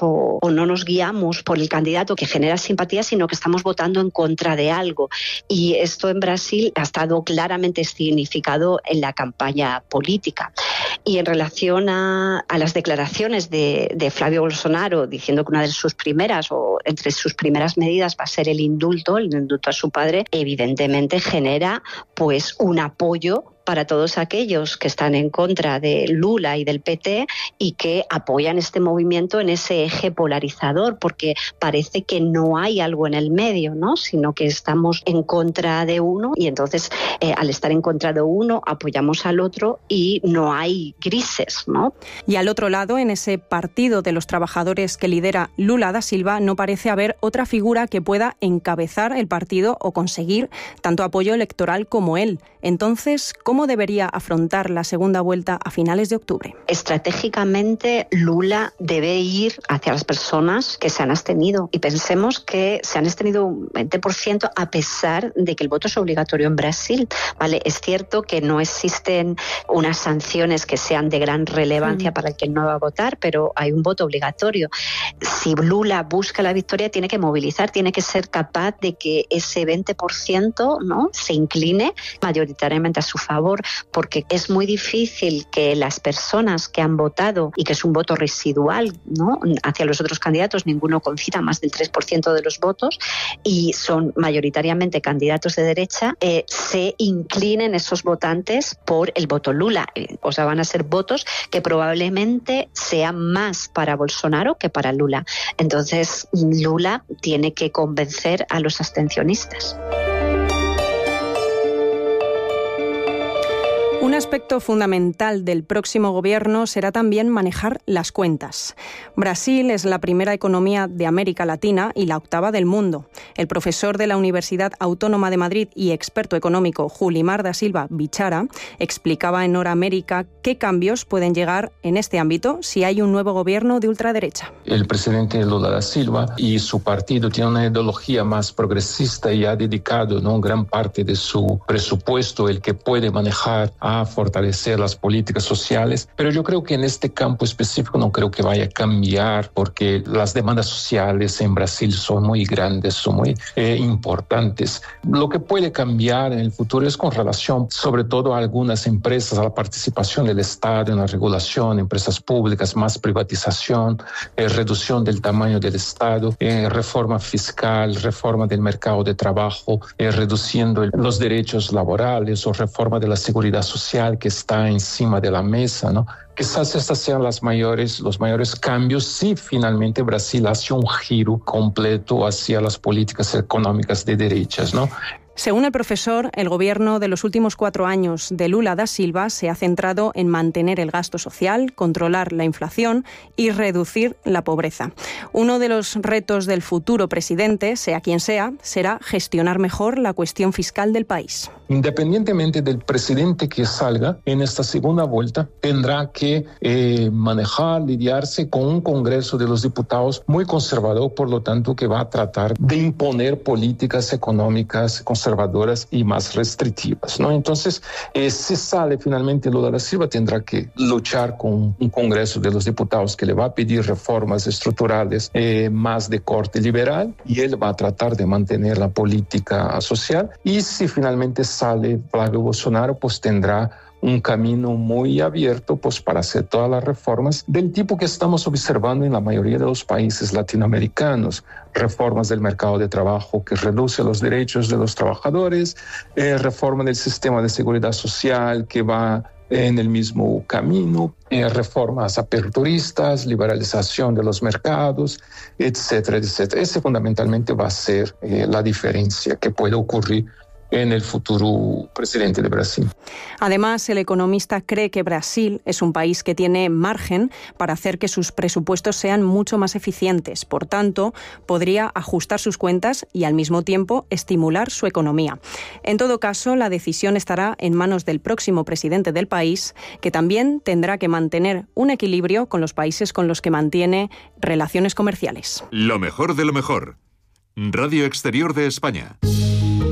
o no nos guiamos por el candidato que genera simpatía, sino que estamos votando en contra de algo. Y esto en Brasil ha estado claramente significado en la campaña política. Y en relación a las declaraciones de Flávio Bolsonaro, diciendo que una de sus primeras o entre sus primeras medidas va a ser el indulto a su padre, evidentemente genera pues un apoyo para todos aquellos que están en contra de Lula y del PT y que apoyan este movimiento en ese eje polarizador, porque parece que no hay algo en el medio, ¿no? Sino que estamos en contra de uno y entonces al estar en contra de uno apoyamos al otro y no hay grises, ¿no? Y al otro lado, en ese partido de los trabajadores que lidera Lula da Silva, no parece haber otra figura que pueda encabezar el partido o conseguir tanto apoyo electoral como él. Entonces, ¿cómo debería afrontar la segunda vuelta a finales de octubre? Estratégicamente, Lula debe ir hacia las personas que se han abstenido. Y pensemos que se han abstenido un 20% a pesar de que el voto es obligatorio en Brasil. ¿Vale? Es cierto que no existen unas sanciones que sean de gran relevancia para el que no va a votar, pero hay un voto obligatorio. Si Lula busca la victoria, tiene que movilizar, tiene que ser capaz de que ese 20%, ¿no?, se incline mayoritariamente a su favor, porque es muy difícil que las personas que han votado, y que es un voto residual, ¿no?, hacia los otros candidatos, ninguno concita más del 3% de los votos, y son mayoritariamente candidatos de derecha, se inclinen esos votantes por el voto Lula. O sea, van a ser votos que probablemente sean más para Bolsonaro que para Lula. Entonces, Lula tiene que convencer a los abstencionistas. Un aspecto fundamental del próximo gobierno será también manejar las cuentas. Brasil es la primera economía de América Latina y la octava del mundo. El profesor de la Universidad Autónoma de Madrid y experto económico Julimar da Silva Bichara explicaba en Hora América qué cambios pueden llegar en este ámbito si hay un nuevo gobierno de ultraderecha. El presidente Lula da Silva y su partido tienen una ideología más progresista y ha dedicado, ¿no?, gran parte de su presupuesto, el que puede manejar, a fortalecer las políticas sociales, pero yo creo que en este campo específico no creo que vaya a cambiar, porque las demandas sociales en Brasil son muy grandes, son muy importantes. Lo que puede cambiar en el futuro es con relación sobre todo a algunas empresas, a la participación del Estado en la regulación, empresas públicas, más privatización, reducción del tamaño del Estado, reforma fiscal, reforma del mercado de trabajo, reduciendo los derechos laborales o reforma de la seguridad social que está encima de la mesa, ¿no? Quizás estas sean los mayores cambios si finalmente Brasil hace un giro completo hacia las políticas económicas de derechas, ¿no? Según el profesor, el gobierno de los últimos 4 años de Lula da Silva se ha centrado en mantener el gasto social, controlar la inflación y reducir la pobreza. Uno de los retos del futuro presidente, sea quien sea, será gestionar mejor la cuestión fiscal del país. Independientemente del presidente que salga en esta segunda vuelta, tendrá que lidiarse con un Congreso de los Diputados muy conservador, por lo tanto que va a tratar de imponer políticas económicas conservadoras y más restrictivas, ¿no? Entonces, si sale finalmente Lula da Silva, tendrá que luchar con un Congreso de los Diputados que le va a pedir reformas estructurales más de corte liberal, y él va a tratar de mantener la política social. Y si finalmente sale Flávio Bolsonaro, pues tendrá un camino muy abierto pues para hacer todas las reformas del tipo que estamos observando en la mayoría de los países latinoamericanos. Reformas del mercado de trabajo que reduce los derechos de los trabajadores, reforma del sistema de seguridad social que va en el mismo camino, reformas aperturistas, liberalización de los mercados, etcétera, etcétera. Ese fundamentalmente va a ser la diferencia que puede ocurrir en el futuro presidente de Brasil. Además, el economista cree que Brasil es un país que tiene margen para hacer que sus presupuestos sean mucho más eficientes. Por tanto, podría ajustar sus cuentas y al mismo tiempo estimular su economía. En todo caso, la decisión estará en manos del próximo presidente del país, que también tendrá que mantener un equilibrio con los países con los que mantiene relaciones comerciales. Lo mejor de lo mejor. Radio Exterior de España.